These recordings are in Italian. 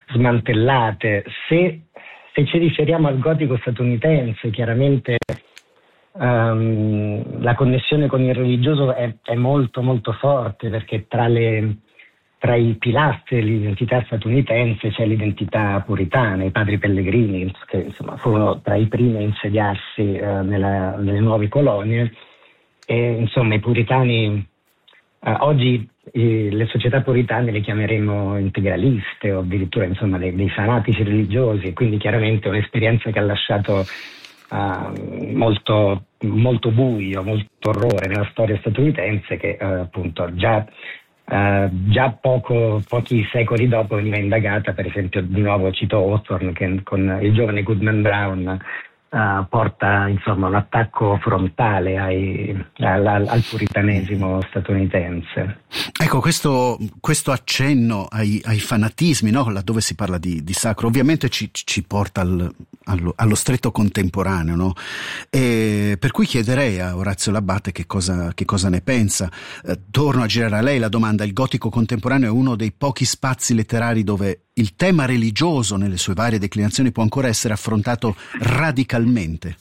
smantellate. Se ci riferiamo al gotico statunitense, chiaramente la connessione con il religioso è molto molto forte, perché tra i pilastri dell'identità statunitense c'è l'identità puritana, i padri pellegrini, che insomma furono tra i primi a insediarsi nelle nuove colonie, e insomma i puritani, oggi le società puritane le chiameremo integraliste, o addirittura insomma dei fanatici religiosi, quindi chiaramente è un'esperienza che ha lasciato molto, molto buio, molto orrore nella storia statunitense, che appunto già pochi secoli dopo veniva indagata. Per esempio, di nuovo cito Hawthorne, che con il giovane Goodman Brown porta insomma un attacco frontale al puritanesimo statunitense. Ecco, questo accenno ai fanatismi, no? Laddove si parla di sacro, ovviamente ci porta allo stretto contemporaneo, no? E per cui chiederei a Orazio L'Abbate che cosa ne pensa. Torno a girare a lei la domanda: il gotico contemporaneo è uno dei pochi spazi letterari dove il tema religioso nelle sue varie declinazioni può ancora essere affrontato radicalmente?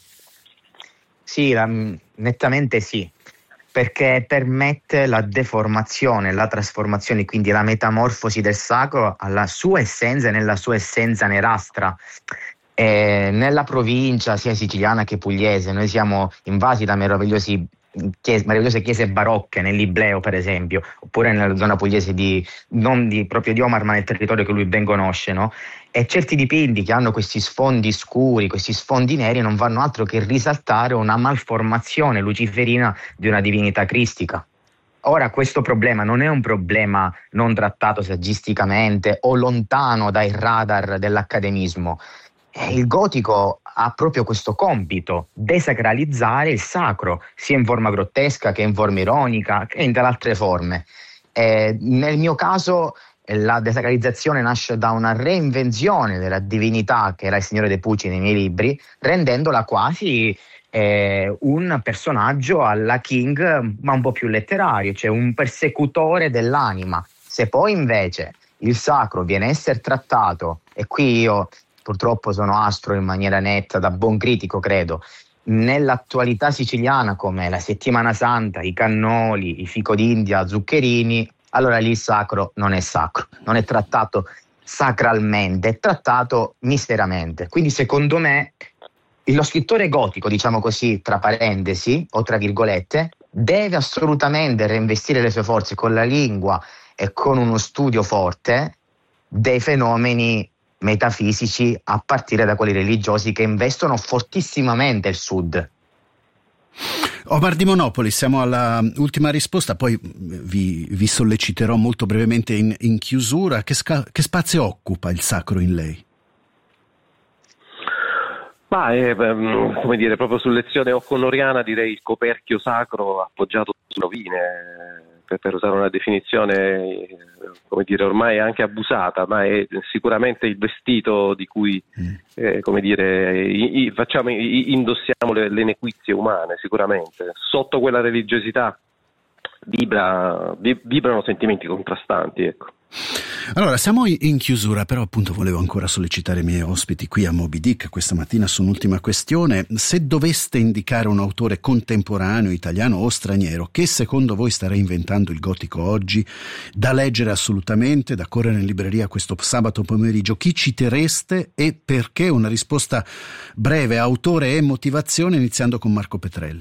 Sì, nettamente sì, perché permette la deformazione, la trasformazione, quindi la metamorfosi del sacro alla sua essenza e nella sua essenza nerastra. Nella provincia sia siciliana che pugliese noi siamo invasi da meravigliose chiese barocche, nell'Ibleo per esempio, oppure nella zona pugliese non proprio di Omar, ma nel territorio che lui ben conosce, no? E certi dipinti che hanno questi sfondi scuri, questi sfondi neri, non vanno altro che risaltare una malformazione luciferina di una divinità cristica. Ora, questo problema non è un problema non trattato saggisticamente o lontano dai radar dell'accademismo. Il gotico ha proprio questo compito: desacralizzare il sacro, sia in forma grottesca che in forma ironica che in altre forme. Nel mio caso la desacralizzazione nasce da una reinvenzione della divinità che era il Signore dei Pucci nei miei libri, rendendola quasi un personaggio alla King, ma un po' più letterario, cioè un persecutore dell'anima. Se poi invece il sacro viene a essere trattato, e qui io purtroppo sono astro in maniera netta, da buon critico credo, nell'attualità siciliana come la Settimana Santa, i cannoli, i fico d'India, zuccherini, allora lì il sacro, non è trattato sacralmente, è trattato misteramente. Quindi secondo me lo scrittore gotico, diciamo così, tra parentesi o tra virgolette, deve assolutamente reinvestire le sue forze con la lingua e con uno studio forte dei fenomeni metafisici, a partire da quelli religiosi che investono fortissimamente il Sud. Omar di Monopoli, siamo alla ultima risposta, poi vi solleciterò molto brevemente in chiusura. Che spazio occupa il sacro in lei? Ma è, come dire, proprio su lezione occonoriana direi il coperchio sacro appoggiato su rovine, per usare una definizione, come dire, ormai anche abusata, ma è sicuramente il vestito di cui, come dire, indossiamo le nequizie umane, sicuramente. Sotto quella religiosità vibrano sentimenti contrastanti, ecco. Allora, siamo in chiusura, però appunto volevo ancora sollecitare i miei ospiti qui a Moby Dick questa mattina su un'ultima questione. Se doveste indicare un autore contemporaneo, italiano o straniero, che secondo voi sta reinventando il gotico oggi, da leggere assolutamente, da correre in libreria questo sabato pomeriggio, chi citereste e perché? Una risposta breve, autore e motivazione, iniziando con Marco Petrelli.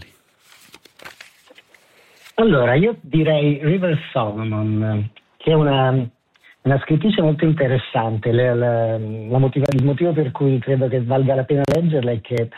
Allora, io direi River Solomon, che è una scrittrice molto interessante. Il motivo per cui credo che valga la pena leggerla è che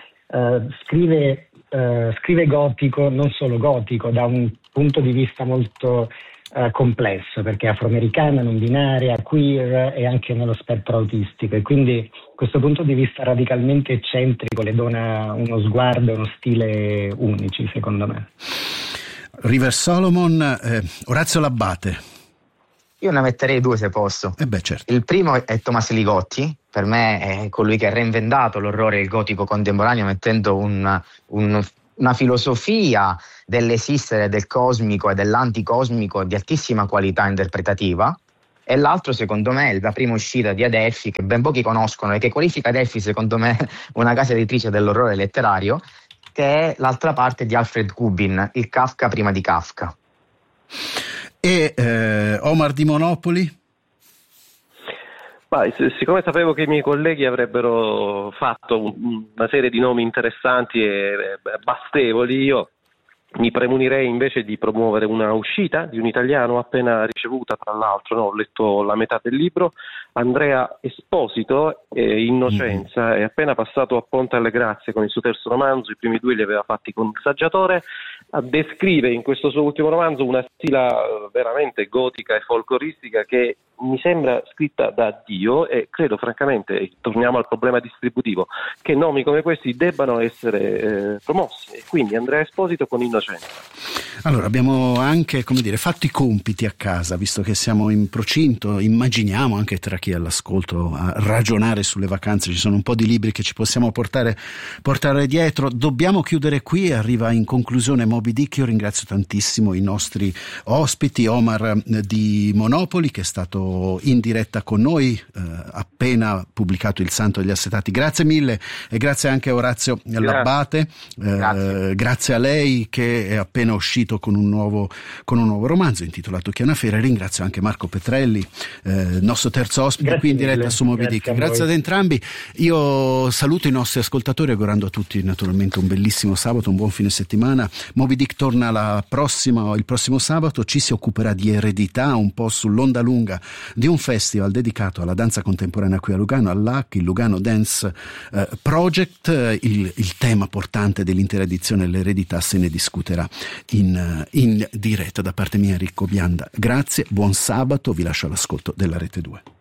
scrive gotico, non solo gotico, da un punto di vista molto complesso, perché è afroamericana, non binaria, queer e anche nello spettro autistico, e quindi questo punto di vista radicalmente eccentrico le dona uno sguardo e uno stile unici, secondo me. River Solomon, Orazio L'Abbate. Io ne metterei due se posso. Certo. Il primo è Tommaso Ligotti, per me è colui che ha reinventato l'orrore del gotico contemporaneo, mettendo una filosofia dell'esistere del cosmico e dell'anticosmico di altissima qualità interpretativa. e l'altro secondo me è la prima uscita di Adelphi, che ben pochi conoscono e che qualifica Adelphi secondo me una casa editrice dell'orrore letterario, che è l'altra parte di Alfred Kubin, il Kafka prima di Kafka. E Omar di Monopoli? Siccome sapevo che i miei colleghi avrebbero fatto una serie di nomi interessanti e bastevoli, io mi premunirei invece di promuovere una uscita di un italiano appena ricevuta, tra l'altro, ho letto la metà del libro. Andrea Esposito, Innocenza, è appena passato a Ponte alle Grazie con il suo terzo romanzo, i primi 2 li aveva fatti con Il Saggiatore. Descrive in questo suo ultimo romanzo una stila veramente gotica e folcloristica che mi sembra scritta da Dio, e credo francamente, torniamo al problema distributivo, che nomi come questi debbano essere promossi, e quindi Andrea Esposito con Innocenza. Allora, abbiamo anche, fatto i compiti a casa, visto che siamo in procinto, immaginiamo anche tra chi è all'ascolto a ragionare sulle vacanze, ci sono un po' di libri che ci possiamo portare dietro. Dobbiamo chiudere qui, arriva in conclusione Moby Dick. Io ringrazio tantissimo i nostri ospiti, Omar di Monopoli, che è stato in diretta con noi, appena pubblicato Il Santo degli Assetati. Grazie mille, e grazie anche a Orazio Labate, grazie a lei che è appena uscito con un nuovo romanzo intitolato Chianafera. Ringrazio anche Marco Petrelli, nostro terzo ospite qui in diretta su Moby Dick. Grazie ad entrambi. Io saluto i nostri ascoltatori augurando a tutti naturalmente un bellissimo sabato, un buon fine settimana. Moby Dick torna il prossimo sabato, ci si occuperà di eredità, un po' sull'onda lunga di un festival dedicato alla danza contemporanea qui a Lugano, all'AC, il Lugano Dance Project. Il tema portante dell'intera edizione, l'eredità, se ne discuterà in diretta. Da parte mia, Enrico Bianda, grazie, buon sabato, vi lascio all'ascolto della Rete 2.